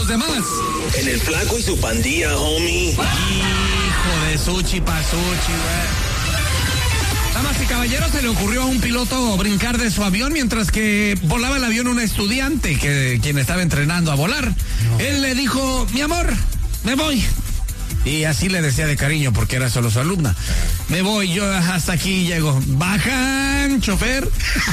los demás. En el Flaco y su pandilla, homie. Hijo de Suchi Pasuchi, güey. Damas y caballeros, se le ocurrió a un piloto brincar de su avión mientras que volaba el avión un estudiante quien estaba entrenando a volar. No. Él le dijo, mi amor, me voy. Y así le decía de cariño porque era solo su alumna. Me voy, yo hasta aquí llego. Bajan, chofer.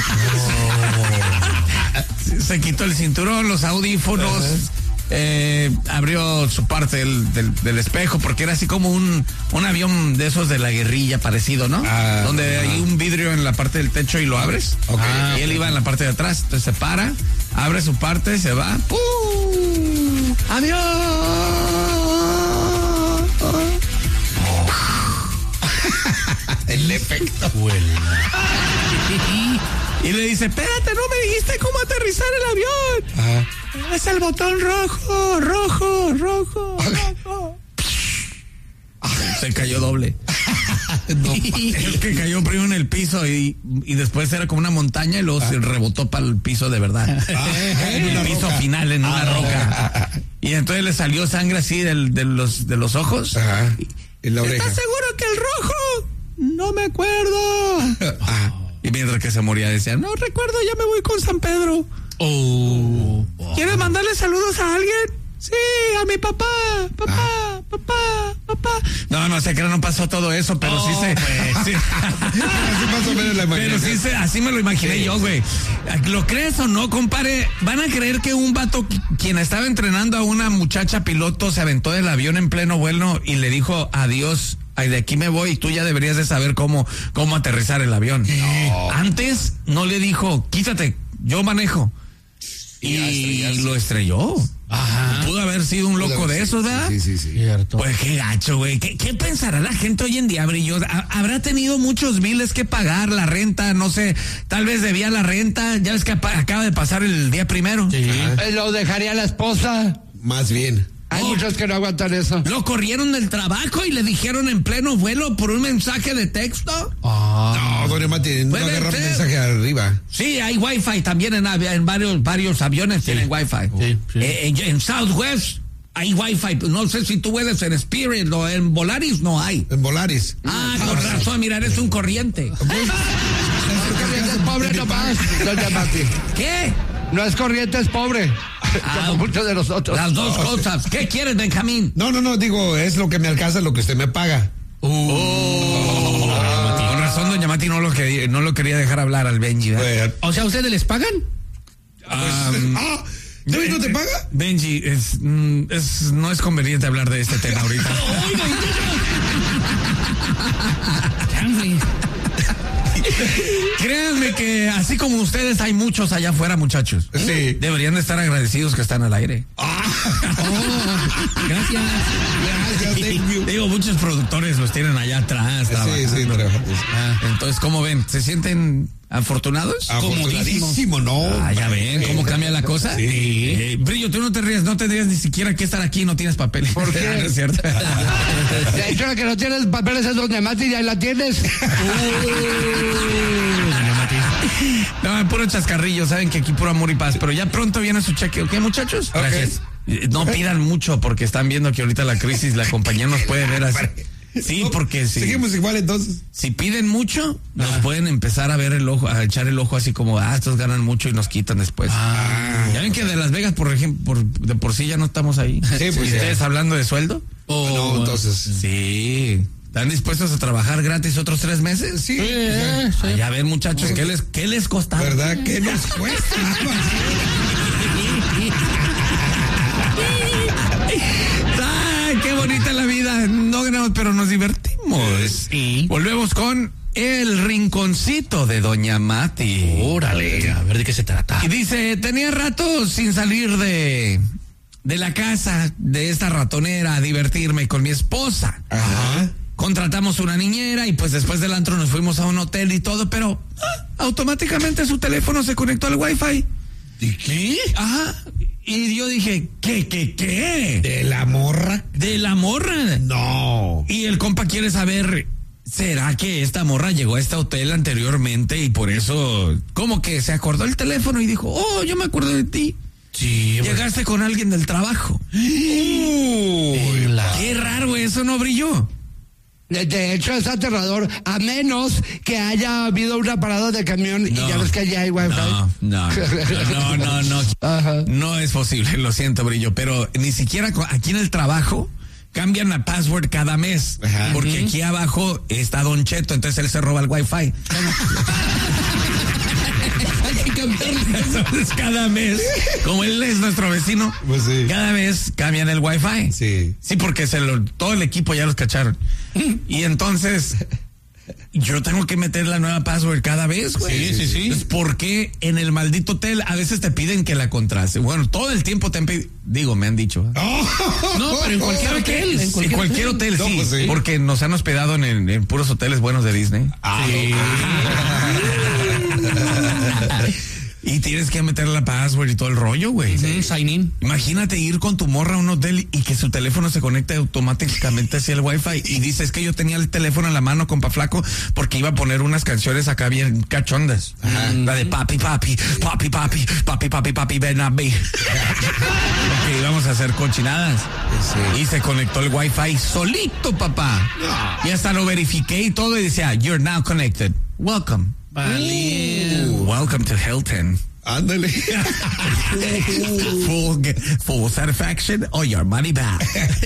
Se quitó el cinturón, los audífonos. Abrió su parte del espejo porque era así como un avión de esos de la guerrilla parecido, ¿no? Donde hay un vidrio en la parte del techo y lo abres. Y él iba en la parte de atrás, entonces se para, abre su parte, se va. ¡Pum! ¡Adiós! El efecto. Y le dice, espérate, no me dijiste cómo aterrizar el avión. Es el botón rojo. Se cayó doble. Es que cayó primero en el piso y después era como una montaña y luego se rebotó para el piso de verdad. En el piso final, en una roca. Y entonces le salió sangre así de los ojos. En la oreja. ¿Estás seguro que el rojo? No me acuerdo. Y mientras que se moría decía, no recuerdo, ya me voy con San Pedro. ¿Quieres mandarle saludos a alguien? Sí, a mi papá. No sé que no pasó todo eso, pero sí se... Sí. Así más o menos la pero sí así me lo imaginé yo, güey. ¿Lo crees o no, compadre? Van a creer que un vato quien estaba entrenando a una muchacha piloto se aventó del avión en pleno vuelo y le dijo adiós. Ay, de aquí me voy y tú ya deberías de saber cómo aterrizar el avión. No. Antes no le dijo, quítate, yo manejo. Y lo estrelló. Ajá. Pudo haber sido un loco de esos, ¿verdad? Sí. Cierto. Pues qué gacho, güey. ¿Qué pensará la gente hoy en día, Brillo? ¿Habrá tenido muchos biles que pagar, la renta? No sé, tal vez debía la renta. Ya ves que acaba de pasar el día primero. Sí. Lo dejaría la esposa. Más bien. Hay muchos que no aguantan eso. Lo corrieron del trabajo y le dijeron en pleno vuelo por un mensaje de texto. No, doña Mati, no agarra un mensaje arriba. Sí, hay wifi también en varios aviones tienen wifi. Sí. En Southwest hay wifi. No sé si tú puedes en Spirit o en Volaris no hay. En Volaris. Con razón, mira, eres un corriente. Es pobre nomás, doña Mati. ¿Qué? No es corriente, es pobre. Como muchos de nosotros. Las dos cosas. ¿Qué quieres, Benjamín? No, digo, es lo que me alcanza, lo que usted me paga. Con razón, doña Mati no lo quería dejar hablar al Benji, ¿verdad? O sea, ¿ustedes les pagan? ¿Benji no te paga? Benji, no es conveniente hablar de este tema ahorita. Créanme que así como ustedes hay muchos allá afuera, muchachos. Sí. Deberían de estar agradecidos que están al aire. Gracias. Digo, muchos productores los tienen allá atrás. Sí, entonces, ¿cómo ven? ¿Se sienten afortunados? Afortunadísimo, ¿no? Ya ven cómo cambia la cosa. Sí. Brillo, tú no tendrías ni siquiera que estar aquí, no tienes papeles. ¿Por qué? No es cierto. De hecho, la que no tienes papeles es doña Mati, ya la tienes. No, puro chascarrillo, saben que aquí puro amor y paz, pero ya pronto viene su cheque, ¿ok, muchachos? Gracias. No pidan mucho porque están viendo que ahorita la crisis, la compañía nos puede ver así. Sí, porque si seguimos igual entonces. Si piden mucho, nos pueden empezar a ver a echar el ojo así como, estos ganan mucho y nos quitan después. Ya ven que de Las Vegas, por ejemplo, de por sí ya no estamos ahí. Sí, pues ¿Ustedes hablando de sueldo? No, entonces. Sí. ¿Están dispuestos a trabajar gratis otros 3 meses? Sí. Ya ven, muchachos, ¿qué les costaba? ¿Verdad? ¿Qué nos cuesta? ¡Qué bonita la vida! No ganamos, pero nos divertimos. Sí. Volvemos con el rinconcito de doña Mati. Órale, a ver de qué se trata. Y dice, tenía rato sin salir de la casa de esta ratonera a divertirme con mi esposa. Ajá. Contratamos una niñera y pues después del antro nos fuimos a un hotel y todo, pero automáticamente su teléfono se conectó al wifi. ¿Y qué? Ajá. Y yo dije, ¿qué? ¿De la morra? ¿De la morra? No. Y el compa quiere saber, ¿será que esta morra llegó a este hotel anteriormente y por eso como que se acordó el teléfono y dijo, yo me acuerdo de ti? Sí, llegaste con alguien del trabajo. Qué raro, güey, eso no brilló. De hecho, es aterrador, a menos que haya habido una parada de camión y ya ves que allá hay wifi. No. Ajá. No es posible, lo siento, Brillo, pero ni siquiera aquí en el trabajo cambian la password cada mes. Ajá. Porque aquí abajo está Don Cheto, entonces él se roba el wifi. Entonces cada mes, como él es nuestro vecino, pues sí. Cada mes cambian el wifi. Sí, porque todo el equipo ya los cacharon. Y entonces yo tengo que meter la nueva password cada vez, güey. Sí. Entonces, ¿por qué en el maldito hotel a veces te piden que la contraste? Bueno, todo el tiempo te han pedido, me han dicho. No, pero en cualquier hotel. En cualquier hotel, no, sí, pues sí. Porque nos han hospedado en puros hoteles buenos de Disney. Sí. Y tienes que meter la password y todo el rollo, güey. Sign in. Imagínate ir con tu morra a un hotel y que su teléfono se conecte automáticamente hacia el wifi y dices que yo tenía el teléfono en la mano, compa flaco, porque iba a poner unas canciones acá bien cachondas. La de papi, ven a mí. Porque íbamos a hacer cochinadas. Sí. Y se conectó el wifi solito, papá. Y hasta lo verifiqué y todo y decía, you're now connected. Welcome. Welcome to Hilton. Ándale. Full satisfaction or your money back.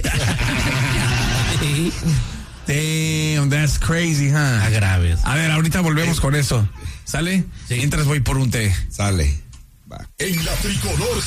Damn, that's crazy, huh? Agraves. A ver, ahorita volvemos con eso. ¿Sale? Sí. Mientras voy por un té. Sale. Va. En la tricolor